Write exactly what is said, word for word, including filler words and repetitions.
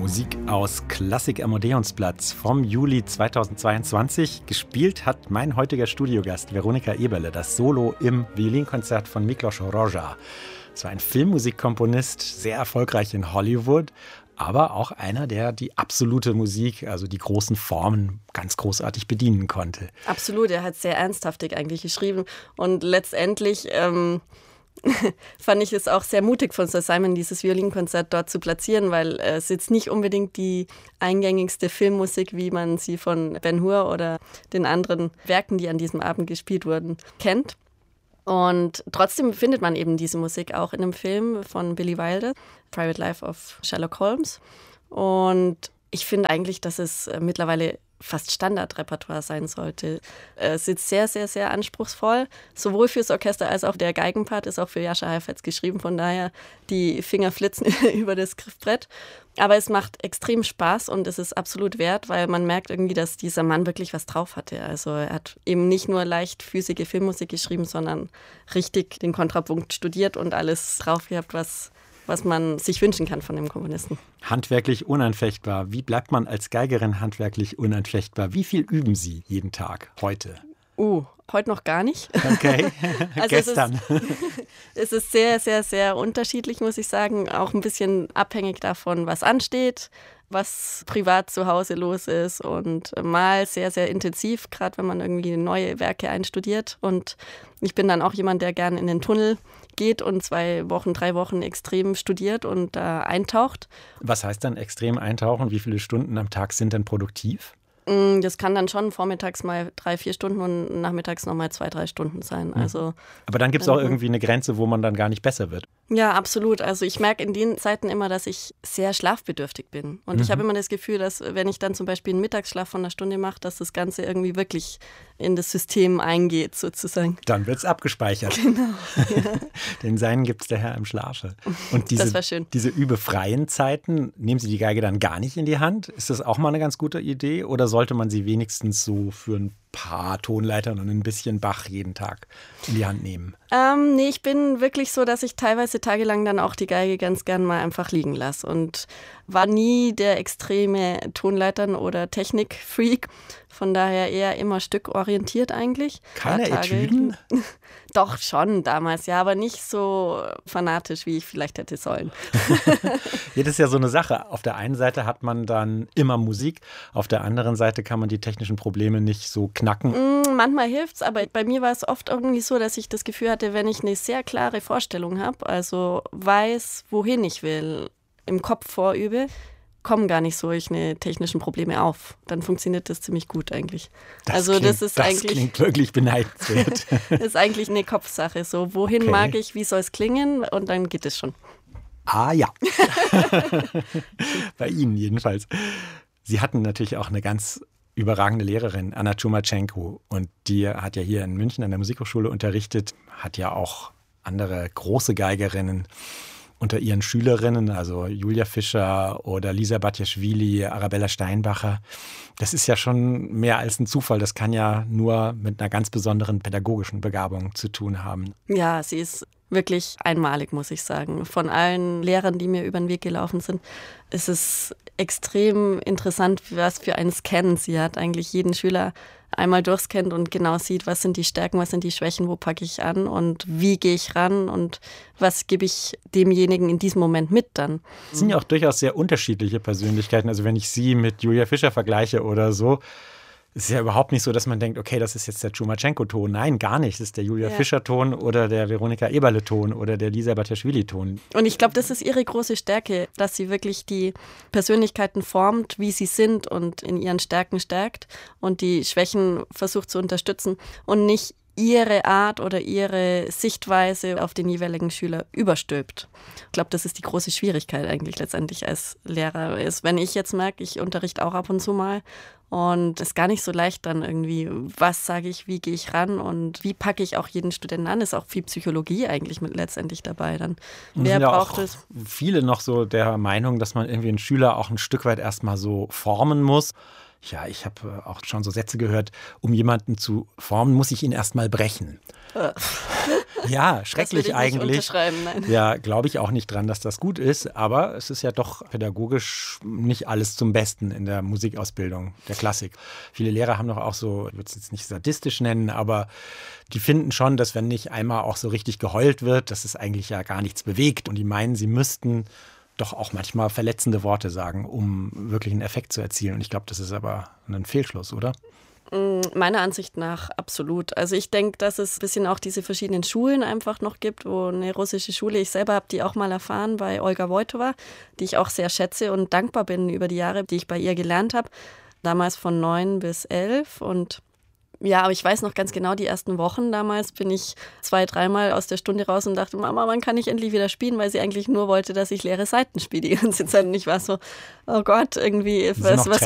Musik aus Klassik am Odeonsplatz vom Juli zweitausendzweiundzwanzig. Gespielt hat mein heutiger Studiogast Veronika Eberle das Solo im Violinkonzert von Miklos Rozsa. Es war ein Filmmusikkomponist, sehr erfolgreich in Hollywood, aber auch einer, der die absolute Musik, also die großen Formen, ganz großartig bedienen konnte. Absolut, er hat sehr ernsthaftig eigentlich geschrieben und letztendlich ähm, fand ich es auch sehr mutig von Sir Simon, dieses Violinkonzert dort zu platzieren, weil es jetzt nicht unbedingt die eingängigste Filmmusik, wie man sie von Ben-Hur oder den anderen Werken, die an diesem Abend gespielt wurden, kennt. Und trotzdem findet man eben diese Musik auch in einem Film von Billy Wilder, Private Life of Sherlock Holmes. Und ich finde eigentlich, dass es mittlerweile fast Standardrepertoire sein sollte. Es ist sehr, sehr, sehr anspruchsvoll, sowohl fürs Orchester als auch der Geigenpart ist auch für Jascha Heifetz geschrieben, von daher die Finger flitzen über das Griffbrett. Aber es macht extrem Spaß und es ist absolut wert, weil man merkt irgendwie, dass dieser Mann wirklich was drauf hatte. Also er hat eben nicht nur leichtfüßige Filmmusik geschrieben, sondern richtig den Kontrapunkt studiert und alles drauf gehabt, was was man sich wünschen kann von dem Komponisten. Handwerklich unanfechtbar. Wie bleibt man als Geigerin handwerklich unanfechtbar? Wie viel üben Sie jeden Tag heute? Uh, heute noch gar nicht. Okay, also gestern. Es ist, es ist sehr, sehr, sehr unterschiedlich, muss ich sagen. Auch ein bisschen abhängig davon, was ansteht, was privat zu Hause los ist und mal sehr, sehr intensiv, gerade wenn man irgendwie neue Werke einstudiert. Und ich bin dann auch jemand, der gern in den Tunnel geht und zwei Wochen, drei Wochen extrem studiert und da äh, eintaucht. Was heißt dann extrem eintauchen? Wie viele Stunden am Tag sind denn produktiv? Das kann dann schon vormittags mal drei, vier Stunden und nachmittags nochmal zwei, drei Stunden sein. Also, aber dann gibt es auch irgendwie eine Grenze, wo man dann gar nicht besser wird. Ja, absolut. Also ich merke in den Zeiten immer, dass ich sehr schlafbedürftig bin. Und mhm. ich habe immer das Gefühl, dass wenn ich dann zum Beispiel einen Mittagsschlaf von einer Stunde mache, dass das Ganze irgendwie wirklich in das System eingeht sozusagen. Dann wird es abgespeichert. Genau. Ja. Den Seinen gibt es der Herr im Schlafe. Und diese, das war schön. diese übefreien Zeiten, nehmen Sie die Geige dann gar nicht in die Hand? Ist das auch mal eine ganz gute Idee? Oder sollte man sie wenigstens so für ein paar Tonleitern und ein bisschen Bach jeden Tag in die Hand nehmen? Ähm, nee, ich bin wirklich so, dass ich teilweise tagelang dann auch die Geige ganz gern mal einfach liegen lasse und war nie der extreme Tonleitern- oder Technikfreak. Von daher eher immer stückorientiert eigentlich. Keine Etüden? Doch, schon damals, ja, aber nicht so fanatisch, wie ich vielleicht hätte sollen. Ja, das ist ja so eine Sache. Auf der einen Seite hat man dann immer Musik, auf der anderen Seite kann man die technischen Probleme nicht so knacken. Mm, manchmal hilft's, aber bei mir war es oft irgendwie so, dass ich das Gefühl hatte, wenn ich eine sehr klare Vorstellung habe, also weiß, wohin ich will, im Kopf vorübe, kommen gar nicht solche technischen Probleme auf. Dann funktioniert das ziemlich gut eigentlich. Das also klingt, das ist das eigentlich klingt wirklich beneidenswert. Das ist eigentlich eine Kopfsache. So, wohin Okay. mag ich, wie soll es klingen? Und dann geht es schon. Ah ja. Bei Ihnen jedenfalls. Sie hatten natürlich auch eine ganz überragende Lehrerin, Anna Tschumachenko. Und die hat ja hier in München an der Musikhochschule unterrichtet, hat ja auch andere große Geigerinnen unter ihren Schülerinnen, also Julia Fischer oder Lisa Batjaschwili, Arabella Steinbacher. Das ist ja schon mehr als ein Zufall. Das kann ja nur mit einer ganz besonderen pädagogischen Begabung zu tun haben. Ja, sie ist wirklich einmalig, muss ich sagen. Von allen Lehrern, die mir über den Weg gelaufen sind, ist es extrem interessant, was für einen Scan sie hat. Eigentlich jeden Schüler einmal durchscannt und genau sieht, was sind die Stärken, was sind die Schwächen, wo packe ich an und wie gehe ich ran und was gebe ich demjenigen in diesem Moment mit dann. Es sind ja auch durchaus sehr unterschiedliche Persönlichkeiten. Also wenn ich sie mit Julia Fischer vergleiche oder so, es ist ja überhaupt nicht so, dass man denkt, okay, das ist jetzt der Tschumachenko-Ton. Nein, gar nicht. Das ist der Julia ja. Fischer-Ton oder der Veronika Eberle-Ton oder der Lisa Batjaschwili-Ton. Und ich glaube, das ist ihre große Stärke, dass sie wirklich die Persönlichkeiten formt, wie sie sind und in ihren Stärken stärkt und die Schwächen versucht zu unterstützen und nicht ihre Art oder ihre Sichtweise auf den jeweiligen Schüler überstülpt. Ich glaube, das ist die große Schwierigkeit eigentlich letztendlich als Lehrer. Ist, wenn ich jetzt merke, ich unterrichte auch ab und zu mal und es ist gar nicht so leicht dann irgendwie, was sage ich, wie gehe ich ran und wie packe ich auch jeden Studenten an. Ist auch viel Psychologie eigentlich mit letztendlich dabei dann. Und Wer sind ja braucht auch es? Viele noch so der Meinung, dass man irgendwie einen Schüler auch ein Stück weit erstmal so formen muss. Ja, ich habe auch schon so Sätze gehört, um jemanden zu formen, muss ich ihn erstmal brechen. Ja, schrecklich das eigentlich. Nicht unterschreiben, nein. Ja, glaube ich auch nicht dran, dass das gut ist, aber es ist ja doch pädagogisch nicht alles zum Besten in der Musikausbildung, der Klassik. Viele Lehrer haben doch auch so, ich würde es jetzt nicht sadistisch nennen, aber die finden schon, dass wenn nicht einmal auch so richtig geheult wird, dass es eigentlich ja gar nichts bewegt und die meinen, sie müssten doch auch manchmal verletzende Worte sagen, um wirklich einen Effekt zu erzielen. Und ich glaube, das ist aber ein Fehlschluss, oder? Meiner Ansicht nach absolut. Also ich denke, dass es ein bisschen auch diese verschiedenen Schulen einfach noch gibt, wo eine russische Schule, ich selber habe die auch mal erfahren bei Olga Wojtowa, die ich auch sehr schätze und dankbar bin über die Jahre, die ich bei ihr gelernt habe. Damals von neun bis elf und ja, aber ich weiß noch ganz genau, die ersten Wochen damals bin ich zwei, dreimal aus der Stunde raus und dachte, Mama, wann kann ich endlich wieder spielen, weil sie eigentlich nur wollte, dass ich leere Seiten spiele die ganze Zeit. Und ich war so, oh Gott, irgendwie, was, was